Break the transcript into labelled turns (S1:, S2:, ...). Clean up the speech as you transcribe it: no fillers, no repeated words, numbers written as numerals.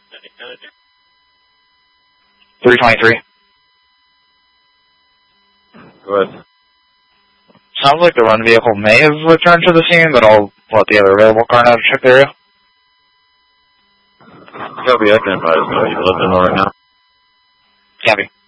S1: 323.
S2: Go ahead.
S1: Sounds like the run vehicle may have returned to the scene, but I'll let the other available car know to check the area.
S2: Copy, I can advise. You live in right now?
S1: Copy.